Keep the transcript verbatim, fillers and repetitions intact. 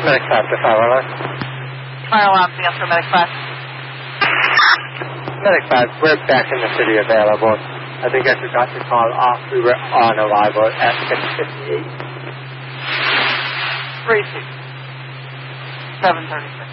Medic five to fire alarm. Fire alarm's the answer, Medic five. Medic five, we're back in the city available. I think I forgot to call off. We were on arrival at six fifty-eight. three six. seven thirty-six.